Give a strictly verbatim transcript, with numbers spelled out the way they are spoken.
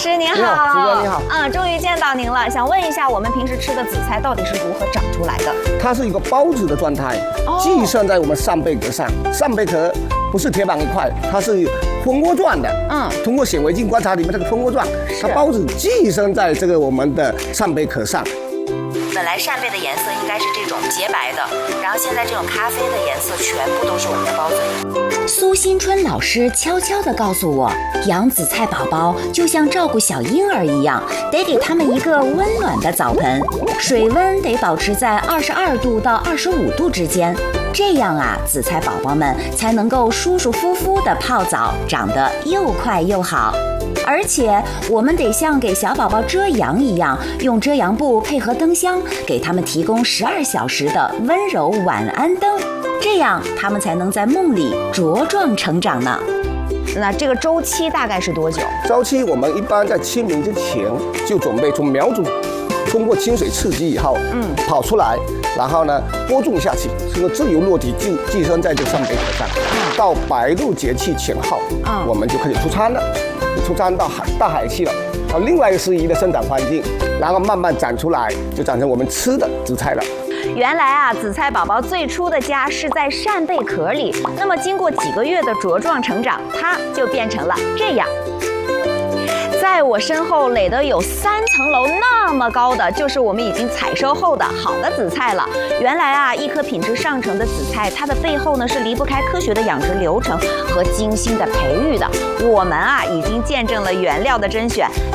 师您好， 你好，主任你好。 嗯，终于见到您了，想问一下，我们平时吃的紫菜到底是如何长出来的？ 它是一个包子的状态，寄生在我们上贝壳上。上贝壳不是铁板一块，它是蜂窝状的。嗯，通过显微镜观察里面这个蜂窝状，它包子寄生在这个我们的上贝壳上。 本来扇贝的颜色应该是这种洁白的，然后现在这种咖啡的颜色全部都是我们的包子。 苏新春老师悄悄地告诉我，养紫菜宝宝就像照顾小婴儿一样，得给他们一个温暖的澡盆，水温得保持在二十二度到二十五度之间，这样啊，紫菜宝宝们才能够舒舒服服地泡澡，长得又快又好。而且我们得像给小宝宝遮阳一样，用遮阳布配合灯箱，给他们提供十二小时的温柔晚安灯，这样他们才能在梦里茁壮成长呢。 那这个周期大概是多久？ 周期我们一般在清明之前就准备从苗种通过清水刺激以后，嗯，跑出来，然后呢播种下去，这个自由落体寄寄生在这上贝壳上，嗯、到白露节气前后，嗯，我们就开始出餐了。出餐到海大海去了，到另外一个适宜的生长环境，然后慢慢长出来，就长成我们吃的紫菜了。 原来啊，紫菜宝宝最初的家是在扇贝壳里，那么经过几个月的茁壮成长，它就变成了这样。在我身后垒的有三层楼那么高的，就是我们已经采收后的好的紫菜了。原来啊，一颗品质上乘的紫菜，它的背后呢是离不开科学的养殖流程和精心的培育的。我们啊，已经见证了原料的甄选。